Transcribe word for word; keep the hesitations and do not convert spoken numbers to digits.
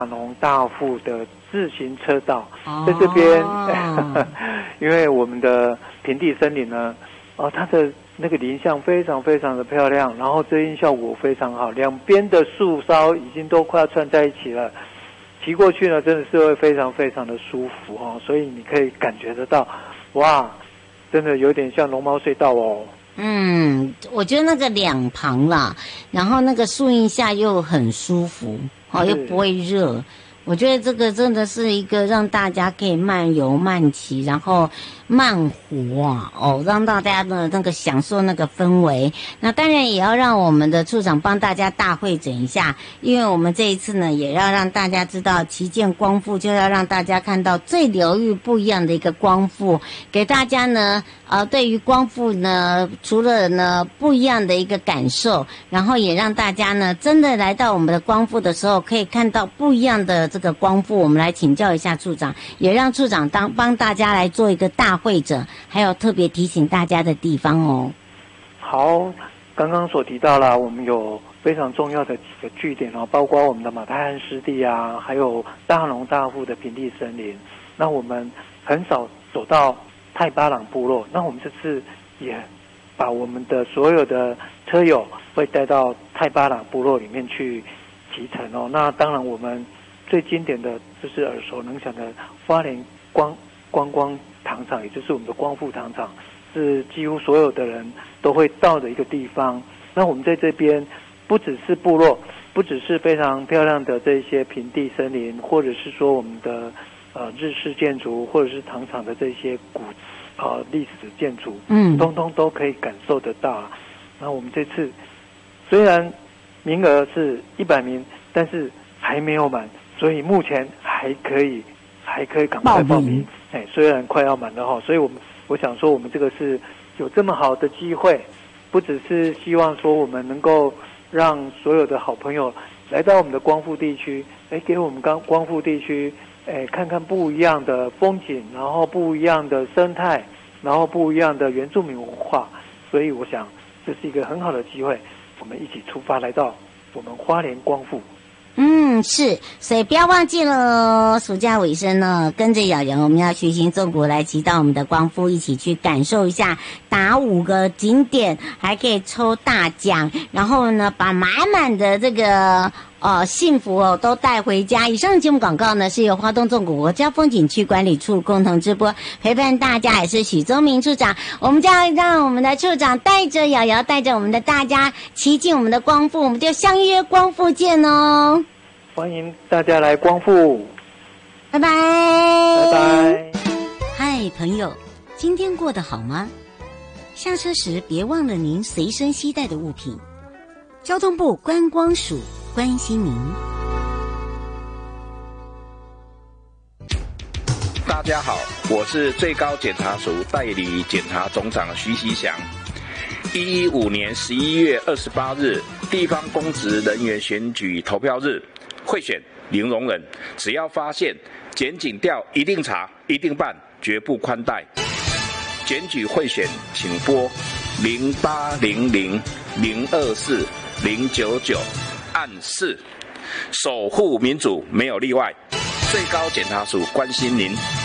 农大富的自行车道，在这边，哦、因为我们的平地森林呢，哦，它的那个林相非常非常的漂亮，然后遮阴效果非常好，两边的树梢已经都快要串在一起了，骑过去呢，真的是会非常非常的舒服哦，所以你可以感觉得到，哇，真的有点像龙猫隧道哦。 嗯，我觉得那个两旁啦，然后那个树荫下又很舒服，哦，又不会热。我觉得这个真的是一个让大家可以慢游慢骑，然后慢活啊，哦，让大家的那个享受那个氛围。那当然也要让我们的处长帮大家大会诊一下，因为我们这一次呢，也要让大家知道旗舰光复，就要让大家看到最疗愈不一样的一个光复，给大家呢，呃，对于光复呢，除了呢不一样的一个感受，然后也让大家呢真的来到我们的光复的时候，可以看到不一样的这个光复。我们来请教一下处长，也让处长当帮大家来做一个大会诊，还有特别提醒大家的地方哦。 好，刚刚所提到了，我们有非常重要的几个据点哦，包括我们的马太汉湿地啊，还有大农大富的平地森林。那我们很少走到太巴朗部落，那我们这次也把我们的所有的车友会带到太巴朗部落里面去骑乘哦。那当然我们最经典的就是耳熟能详的花莲观观光糖厂，也就是我们的光复糖厂，是几乎所有的人都会到的一个地方。那我们在这边不只是部落，不只是非常漂亮的这些平地森林，或者是说我们的呃日式建筑，或者是糖厂的这些古呃历史建筑，嗯，通通都可以感受得到。那我们这次虽然名额是一百名，但是还没有满，所以目前还可以还可以赶快报名。哎，虽然快要满了哈，所以我们我想说，我们这个是有这么好的机会，不只是希望说我们能够让所有的好朋友来到我们的光复地区，哎，给我们刚光复地区，哎，看看不一样的风景，然后不一样的生态，然后不一样的原住民文化，所以我想这是一个很好的机会，我们一起出发来到我们花莲光复。 嗯，是，所以不要忘记了，暑假尾声呢，跟着瑶瑶，我们要学习中国来骑到我们的光复，一起去感受一下，打五个景点，还可以抽大奖，然后呢，把满满的这个呃幸福哦都带回家。以上节目广告呢是由花东纵谷国家风景区管理处共同直播，陪伴大家也是许宗明处长，我们将要让我们的处长带着瑶瑶，带着我们的大家骑进我们的光复，我们就相约光复见哦。 欢迎大家来光复， 拜拜， 拜拜。 嗨，朋友，今天过得好吗？下车时别忘了您随身携带的物品。交通部观光署关心您。 大家好，我是最高检察署代理检察总长徐习祥。一一五年十一月二十八日，地方公职人员选举投票日。贿选零容忍，只要发现检警调一定查一定办，绝不宽待。检举贿选请拨零八零零零二四零九九按四，守护民主没有例外。最高检察署关心您。